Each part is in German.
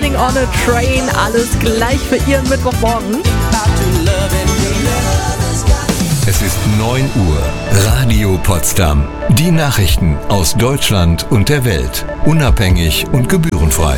Waiting on a Train. Alles gleich für Ihren Mittwochmorgen. Es ist 9 Uhr. Radio Potsdam. Die Nachrichten aus Deutschland und der Welt. Unabhängig und gebührenfrei.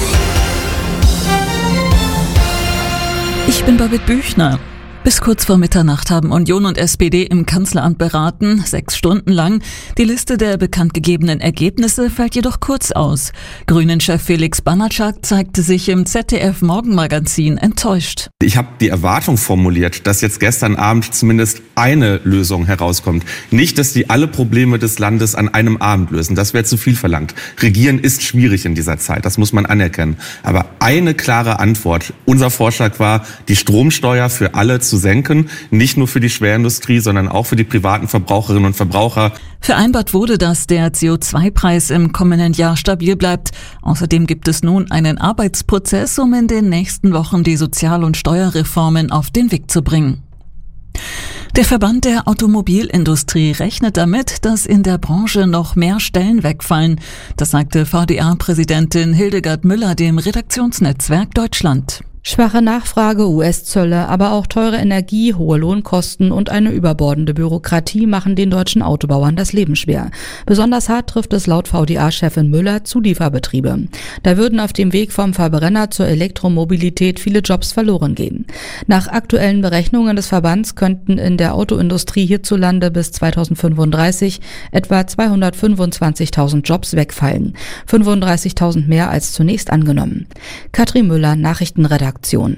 Ich bin Babette Büchner. Bis kurz vor Mitternacht haben Union und SPD im Kanzleramt beraten, 6 Stunden lang. Die Liste der bekanntgegebenen Ergebnisse fällt jedoch kurz aus. Grünen-Chef Felix Banatschak zeigte sich im ZDF-Morgenmagazin enttäuscht. Ich habe die Erwartung formuliert, dass jetzt gestern Abend zumindest eine Lösung herauskommt. Nicht, dass die alle Probleme des Landes an einem Abend lösen. Das wäre zu viel verlangt. Regieren ist schwierig in dieser Zeit, das muss man anerkennen. Aber eine klare Antwort. Unser Vorschlag war, die Stromsteuer für alle zu senken, nicht nur für die Schwerindustrie, sondern auch für die privaten Verbraucherinnen und Verbraucher. Vereinbart wurde, dass der CO2-Preis im kommenden Jahr stabil bleibt. Außerdem gibt es nun einen Arbeitsprozess, um in den nächsten Wochen die Sozial- und Steuerreformen auf den Weg zu bringen. Der Verband der Automobilindustrie rechnet damit, dass in der Branche noch mehr Stellen wegfallen. Das sagte VDA-Präsidentin Hildegard Müller dem Redaktionsnetzwerk Deutschland. Schwache Nachfrage, US-Zölle, aber auch teure Energie, hohe Lohnkosten und eine überbordende Bürokratie machen den deutschen Autobauern das Leben schwer. Besonders hart trifft es laut VDA-Chefin Müller Zulieferbetriebe. Da würden auf dem Weg vom Verbrenner zur Elektromobilität viele Jobs verloren gehen. Nach aktuellen Berechnungen des Verbands könnten in der Autoindustrie hierzulande bis 2035 etwa 225.000 Jobs wegfallen. 35.000 mehr als zunächst angenommen. Katrin Müller, Nachrichtenredaktion.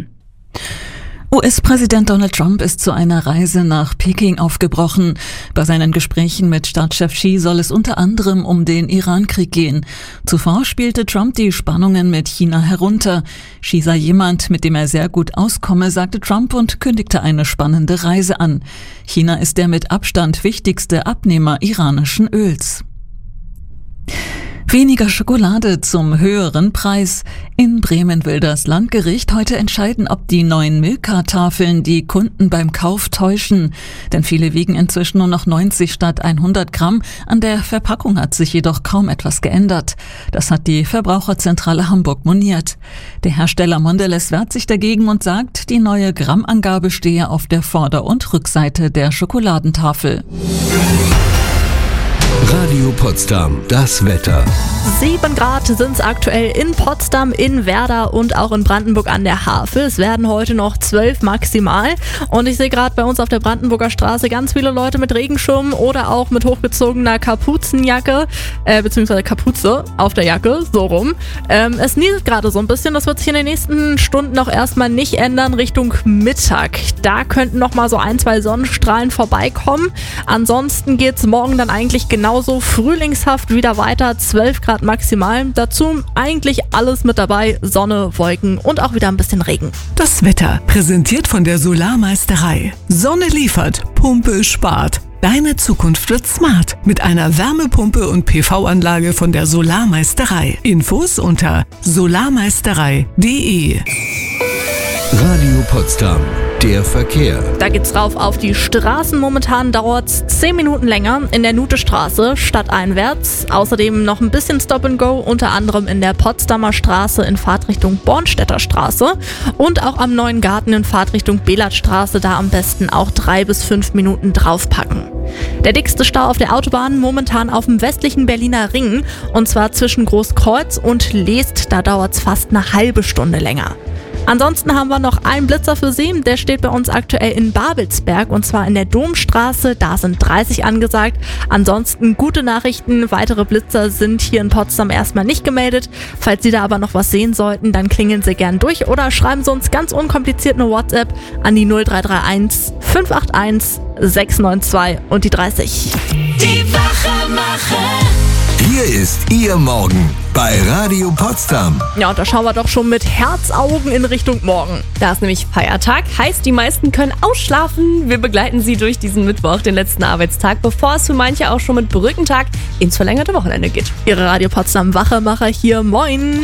US-Präsident Donald Trump ist zu einer Reise nach Peking aufgebrochen. Bei seinen Gesprächen mit Staatschef Xi soll es unter anderem um den Iran-Krieg gehen. Zuvor spielte Trump die Spannungen mit China herunter. Xi sei jemand, mit dem er sehr gut auskomme, sagte Trump und kündigte eine spannende Reise an. China ist der mit Abstand wichtigste Abnehmer iranischen Öls. Weniger Schokolade zum höheren Preis. In Bremen will das Landgericht heute entscheiden, ob die neuen Milka-Tafeln die Kunden beim Kauf täuschen. Denn viele wiegen inzwischen nur noch 90 statt 100 Gramm. An der Verpackung hat sich jedoch kaum etwas geändert. Das hat die Verbraucherzentrale Hamburg moniert. Der Hersteller Mondelez wehrt sich dagegen und sagt, die neue Grammangabe stehe auf der Vorder- und Rückseite der Schokoladentafel. Radio Potsdam, das Wetter. 7 Grad sind es aktuell in Potsdam, in Werder und auch in Brandenburg an der Havel. Es werden heute noch 12 maximal. Und ich sehe gerade bei uns auf der Brandenburger Straße ganz viele Leute mit Regenschirm oder auch mit hochgezogener Kapuzenjacke, beziehungsweise Kapuze auf der Jacke, so rum. Es nieselt gerade so ein bisschen. Das wird sich in den nächsten Stunden noch erstmal nicht ändern Richtung Mittag. Da könnten noch mal so 1, 2 Sonnenstrahlen vorbeikommen. Ansonsten geht es morgen dann eigentlich genauso frühlingshaft wieder weiter. 12 Grad maximal. Dazu eigentlich alles mit dabei. Sonne, Wolken und auch wieder ein bisschen Regen. Das Wetter präsentiert von der Solarmeisterei. Sonne liefert, Pumpe spart. Deine Zukunft wird smart mit einer Wärmepumpe und PV-Anlage von der Solarmeisterei. Infos unter solarmeisterei.de. Radio Potsdam, der Verkehr. Da geht's rauf auf die Straßen. Momentan dauert's 10 Minuten länger in der Nutestraße stadteinwärts. Außerdem noch ein bisschen Stop and Go, unter anderem in der Potsdamer Straße in Fahrtrichtung Bornstädter Straße und auch am Neuen Garten in Fahrtrichtung Belatstraße. Da am besten auch 3 bis 5 Minuten draufpacken. Der dickste Stau auf der Autobahn momentan auf dem westlichen Berliner Ring und zwar zwischen Großkreuz und Leest. Da dauert's fast eine halbe Stunde länger. Ansonsten haben wir noch einen Blitzer für Sie, der steht bei uns aktuell in Babelsberg und zwar in der Domstraße, da sind 30 angesagt. Ansonsten gute Nachrichten, weitere Blitzer sind hier in Potsdam erstmal nicht gemeldet. Falls Sie da aber noch was sehen sollten, dann klingeln Sie gern durch oder schreiben Sie uns ganz unkompliziert eine WhatsApp an die 0331 581 692 und die 30. Die Wachemacher. Hier ist Ihr Morgen bei Radio Potsdam. Ja, und da schauen wir doch schon mit Herzaugen in Richtung morgen. Da ist nämlich Feiertag, heißt, die meisten können ausschlafen. Wir begleiten Sie durch diesen Mittwoch, den letzten Arbeitstag, bevor es für manche auch schon mit Brückentag ins verlängerte Wochenende geht. Ihre Radio Potsdam Wachemacher hier, moin!